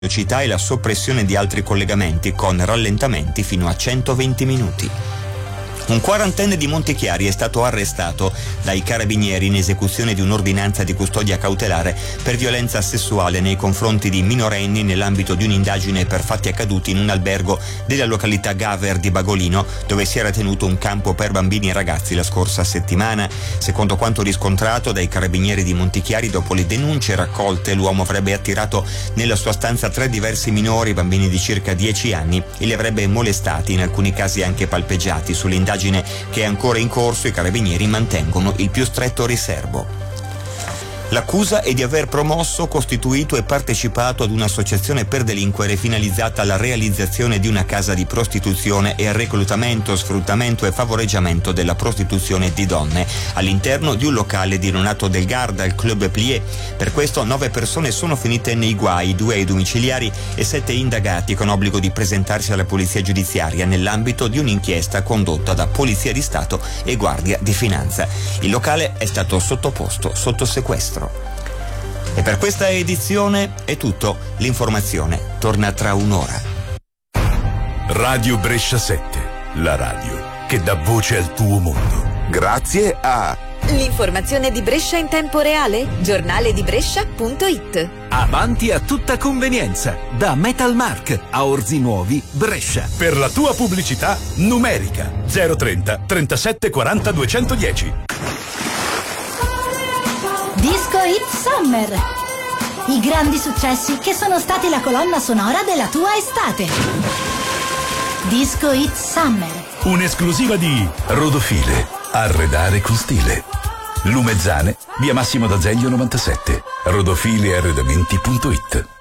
velocità e la soppressione di altri collegamenti con rallentamenti fino a 120 minuti. Un quarantenne di Montichiari è stato arrestato dai carabinieri in esecuzione di un'ordinanza di custodia cautelare per violenza sessuale nei confronti di minorenni nell'ambito di un'indagine per fatti accaduti in un albergo della località Gaver di Bagolino, dove si era tenuto un campo per bambini e ragazzi la scorsa settimana. Secondo quanto riscontrato dai carabinieri di Montichiari, dopo le denunce raccolte, l'uomo avrebbe attirato nella sua stanza 3 diversi minori, bambini di circa 10 anni, e li avrebbe molestati, in alcuni casi anche palpeggiati. Sull'indagine che è ancora in corso, i carabinieri mantengono il più stretto riservo. L'accusa è di aver promosso, costituito e partecipato ad un'associazione per delinquere finalizzata alla realizzazione di una casa di prostituzione e al reclutamento, sfruttamento e favoreggiamento della prostituzione di donne all'interno di un locale di Donato del Garda, il Club Plié. Per questo 9 persone sono finite nei guai, 2 ai domiciliari e 7 indagati con obbligo di presentarsi alla polizia giudiziaria nell'ambito di un'inchiesta condotta da Polizia di Stato e Guardia di Finanza. Il locale è stato sottoposto sotto sequestro. E per questa edizione è tutto. L'informazione torna tra un'ora. Radio Brescia 7, la radio che dà voce al tuo mondo. Grazie a l'informazione di Brescia in tempo reale, giornaledibrescia.it. Avanti a tutta convenienza, da Metalmark a Orzi Nuovi, Brescia. Per la tua pubblicità numerica 030 37 40 210. Disco Hit Summer. I grandi successi che sono stati la colonna sonora della tua estate. Disco Hit Summer. Un'esclusiva di Rodofile. Arredare con stile. Lumezzane, via Massimo d'Azeglio 97. Rodofilearredamenti.it.